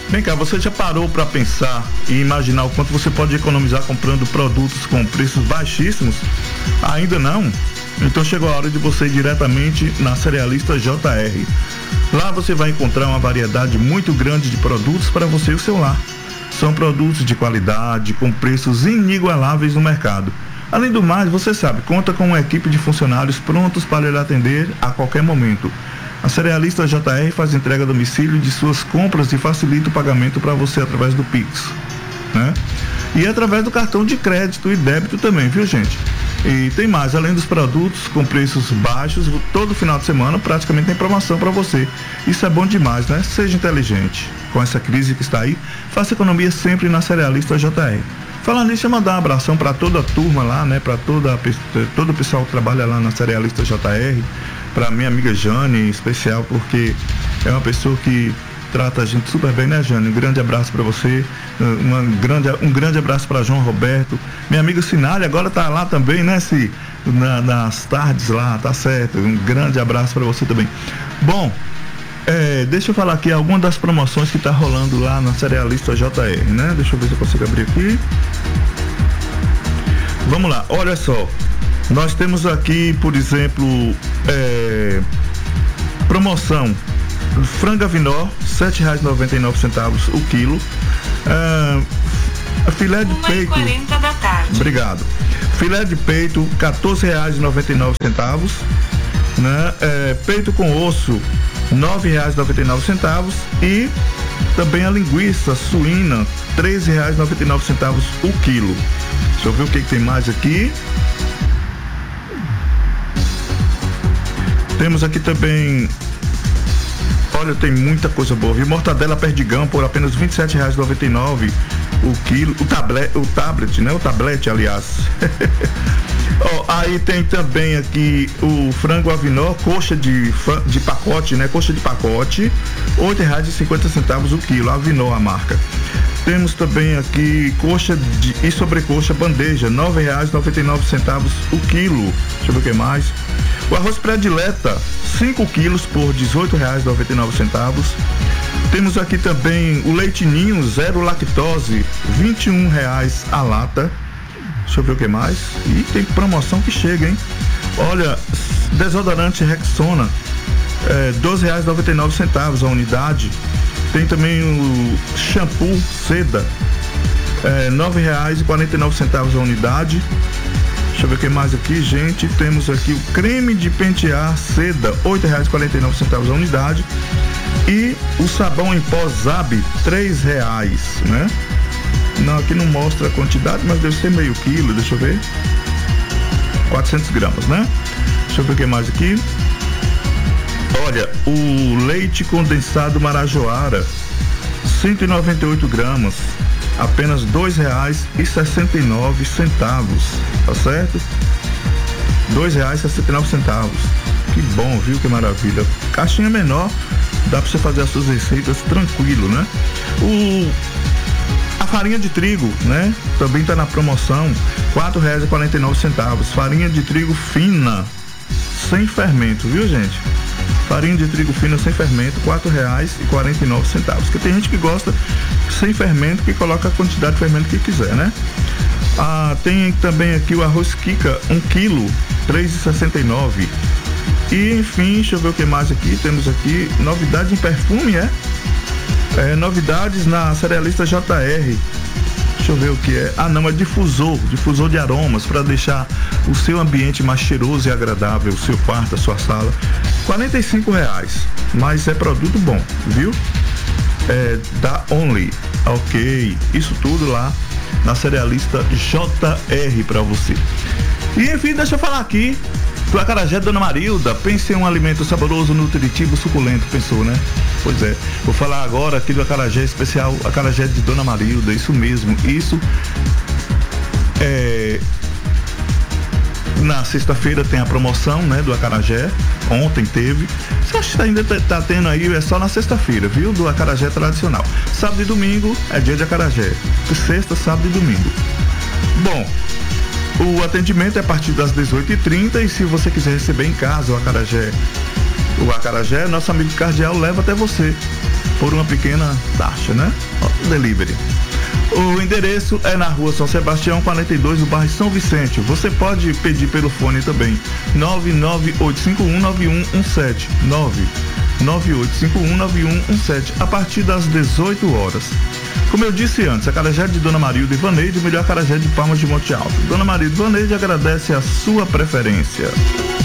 Vem cá, você já parou para pensar e imaginar o quanto você pode economizar comprando produtos com preços baixíssimos? Ainda não? Então chegou a hora de você ir diretamente na Cerealista JR. Lá você vai encontrar uma variedade muito grande de produtos para você e o seu lar. São produtos de qualidade, com preços inigualáveis no mercado. Além do mais, você sabe, conta com uma equipe de funcionários prontos para lhe atender a qualquer momento. A Cerealista JR faz entrega a domicílio de suas compras e facilita o pagamento para você através do Pix, né? E através do cartão de crédito e débito também, viu, gente? E tem mais, além dos produtos com preços baixos, todo final de semana praticamente tem promoção para você. Isso é bom demais, né? Seja inteligente. Com essa crise que está aí, faça economia sempre na Cerealista JR. Falando nisso, eu mandar um abração para toda a turma lá, né? Para todo o pessoal que trabalha lá na Cerealista JR, para minha amiga Jane em especial, porque é uma pessoa que trata a gente super bem, né, Jane? Um grande abraço para você, um grande abraço para João Roberto, minha amiga Sinali agora tá lá também, né, nas tardes lá, tá certo? Um grande abraço para você também. Bom, deixa eu falar aqui algumas das promoções que tá rolando lá na Cerealista JR, né? Deixa eu ver se eu consigo abrir aqui. Vamos lá, olha só. Nós temos aqui, por exemplo, promoção frango avinó, R$ 7,99 o quilo. Filé de peito. 1h40 da tarde. Obrigado. Filé de peito, R$ 14,99. Né? Peito com osso, R$ 9,99. E também a linguiça suína, R$ 13,99 o quilo. Deixa eu ver o que tem mais aqui. Temos aqui também, olha, tem muita coisa boa, viu? Mortadela perdigão por apenas R$ 27,99 o quilo, o tablet, né? O tablete, aliás. Aí tem também aqui o frango avinó, coxa de pacote, né? Coxa de pacote, R$ 8,50 o quilo, avinó a marca. Temos também aqui coxa e sobrecoxa bandeja, R$ 9,99 o quilo. Deixa eu ver o que mais. O arroz predileta, 5 quilos por R$ 18,99. Temos aqui também o leite ninho zero lactose, R$ 21 a lata. Deixa eu ver o que mais. E tem promoção que chega, hein? Olha, desodorante Rexona, R$ 12,99 a unidade. Tem também o shampoo Seda, R$ 9,49 a unidade. Deixa eu ver o que mais aqui, gente. Temos aqui o creme de pentear Seda, R$ 8,49 a unidade. E o sabão em pó Zab, R$ 3,00, né? Não, aqui não mostra a quantidade, mas deve ser meio quilo, deixa eu ver. 400 gramas, né? Deixa eu ver o que mais aqui. Olha, o leite condensado Marajoara, 198 gramas, apenas R$ 2,69, tá certo? R$ 2,69. Que bom, viu? Que maravilha. Caixinha menor, dá pra você fazer as suas receitas tranquilo, né? A farinha de trigo, né? Também tá na promoção, R$ 4,49. Farinha de trigo fina, sem fermento, viu, gente? Farinha de trigo fina sem fermento, R$ 4,49. Porque tem gente que gosta sem fermento, que coloca a quantidade de fermento que quiser, né? Tem também aqui o arroz Kika, 1 quilo, R$ 3,69. E enfim, deixa eu ver o que mais aqui. Temos aqui novidade em perfume, novidades na Cerealista JR. Deixa eu ver o que é. Não, é difusor de aromas para deixar o seu ambiente mais cheiroso e agradável, o seu quarto, a sua sala. R$ 45,00, mas é produto bom, viu? Da Only, ok? Isso tudo lá na Cerealista JR para você. E enfim, deixa eu falar aqui do acarajé Dona Marilda. Pense em um alimento saboroso, nutritivo, suculento, pensou, né? Pois é, vou falar agora aqui do acarajé especial, acarajé de Dona Marilda, isso mesmo, isso na sexta-feira tem a promoção, né, do acarajé, ontem teve, você acha que ainda tá tendo aí, é só na sexta-feira, viu, do acarajé tradicional. Sábado e domingo é dia de acarajé, sexta, sábado e domingo. Bom, o atendimento é a partir das 18h30 e se você quiser receber em casa o acarajé, nosso amigo Cardial leva até você. por uma pequena taxa, né? Delivery. O endereço é na rua São Sebastião 42, no bairro São Vicente. Você pode pedir pelo fone também, 998519117, 998519117, a partir das 18 horas. Como eu disse antes, acarajé de Dona Marilda e Vaneide, o melhor acarajé de Palmas de Monte Alto. Dona Marilda e Vaneide agradece a sua preferência.